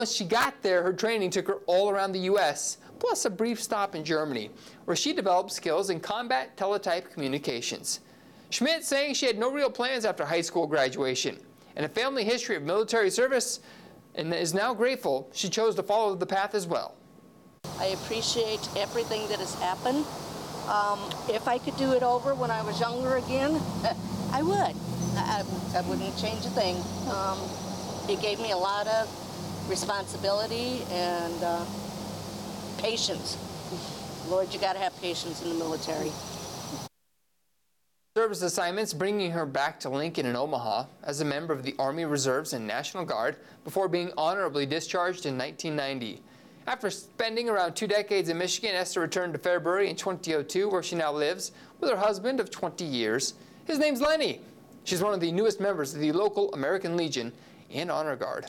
Once she got there, her training took her all around the U.S., plus a brief stop in Germany, where she developed skills in combat teletype communications. Schmidt saying she had no real plans after high school graduation and a family history of military service, and is now grateful she chose to follow the path as well. I appreciate everything that has happened. If I could do it over when I was younger again, I would. I wouldn't change a thing. It gave me a lot of responsibility and patience. Lord, you got to have patience in the military. Service assignments bringing her back to Lincoln and Omaha as a member of the Army Reserves and National Guard before being honorably discharged in 1990. After spending around 2 decades in Michigan, Esther returned to Fairbury in 2002, where she now lives with her husband of 20 years. His name's Lenny. She's one of the newest members of the local American Legion and Honor Guard.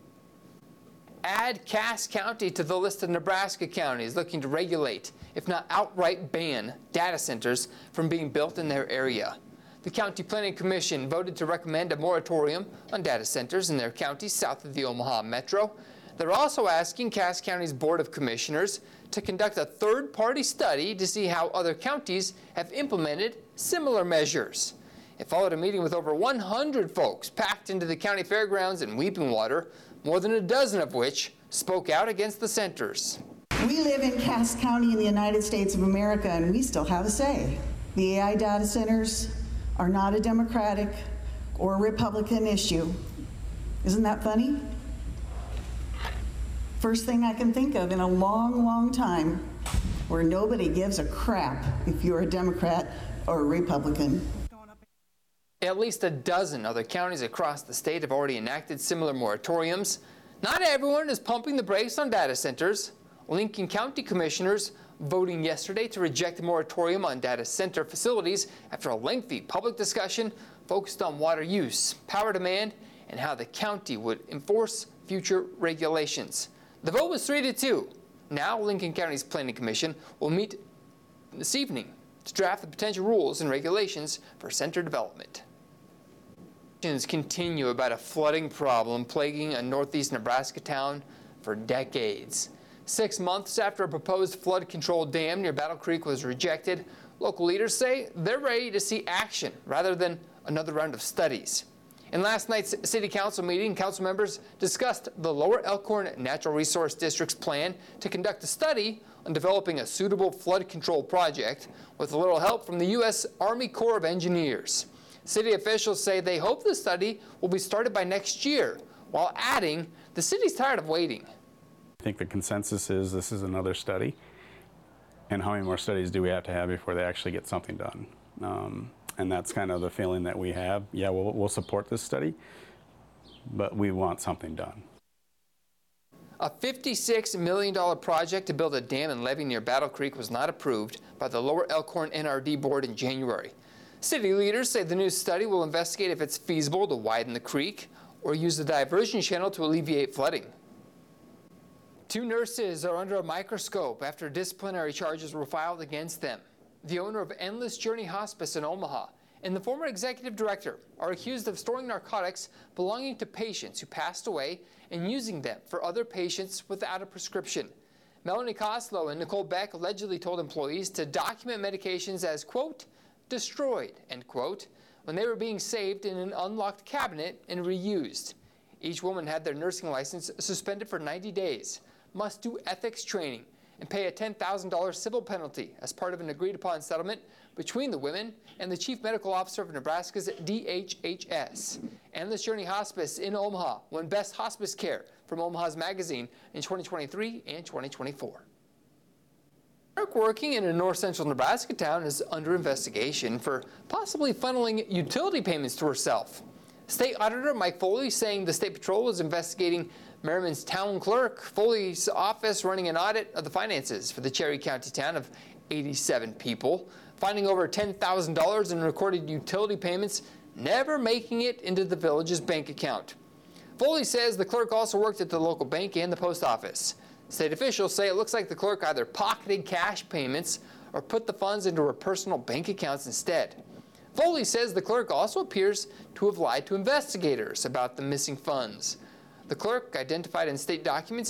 Add Cass County to the list of Nebraska counties looking to regulate, if not outright ban, data centers from being built in their area. The County Planning Commission voted to recommend a moratorium on data centers in their counties south of the Omaha Metro. They're also asking Cass County's Board of Commissioners to conduct a third-party study to see how other counties have implemented similar measures. It followed a meeting with over 100 folks packed into the county fairgrounds in Weeping Water, more than a dozen of which spoke out against the centers. We live in Cass County in the United States of America, and we still have a say. The AI data centers are not a Democratic or Republican issue. Isn't that funny? First thing I can think of in a long, long time where nobody gives a crap if you're a Democrat or a Republican. At least a dozen other counties across the state have already enacted similar moratoriums. Not everyone is pumping the brakes on data centers. Lincoln County commissioners voting yesterday to reject the moratorium on data center facilities after a lengthy public discussion focused on water use, power demand, and how the county would enforce future regulations. The vote was 3-2. Now Lincoln County's Planning Commission will meet this evening to draft the potential rules and regulations for center development. Continue about a flooding problem plaguing a northeast Nebraska town for decades. 6 months after a proposed flood control dam near Battle Creek was rejected, local leaders say they're ready to see action rather than another round of studies. In last night's city council meeting, council members discussed the Lower Elkhorn Natural Resource District's plan to conduct a study on developing a suitable flood control project with a little help from the U.S. Army Corps of Engineers. City officials say they hope the study will be started by next year, while adding the city's tired of waiting. I think the consensus is this is another study, and how many more studies do we have to have before they actually get something done? And that's kind of the feeling that we have. Yeah, we'll support this study, but we want something done. A $56 million project to build a dam and levee near Battle Creek was not approved by the Lower Elkhorn NRD board in January. City leaders say the new study will investigate if it's feasible to widen the creek or use the diversion channel to alleviate flooding. 2 nurses are under a microscope after disciplinary charges were filed against them. The owner of Endless Journey Hospice in Omaha and the former executive director are accused of storing narcotics belonging to patients who passed away and using them for other patients without a prescription. Melanie Koslow and Nicole Beck allegedly told employees to document medications as, quote, destroyed, end quote, when they were being saved in an unlocked cabinet and reused. Each woman had their nursing license suspended for 90 days, must do ethics training, and pay a $10,000 civil penalty as part of an agreed-upon settlement between the women and the chief medical officer of Nebraska's DHHS. Endless Journey Hospice in Omaha won Best Hospice Care from Omaha's Magazine in 2023 and 2024. Clerk working in a north-central Nebraska town is under investigation for possibly funneling utility payments to herself. State Auditor Mike Foley saying the State Patrol is investigating Merriman's town clerk. Foley's office running an audit of the finances for the Cherry County town of 87 people, finding over $10,000 in recorded utility payments, never making it into the village's bank account. Foley says the clerk also worked at the local bank and the post office. State officials say it looks like the clerk either pocketed cash payments or put the funds into her personal bank accounts instead. Foley says the clerk also appears to have lied to investigators about the missing funds. The clerk identified in state documents